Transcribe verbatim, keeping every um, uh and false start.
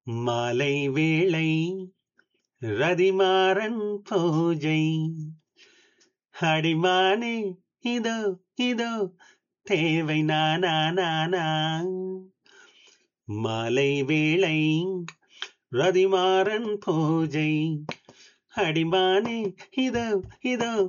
மாலை வேளை ரதிமாறன் பூஜை அடிமானே இதோ இதோ தேவை நானா நானா மாலை வேளை ரதிமாறன் பூஜை அடிமானே இதோ இதோ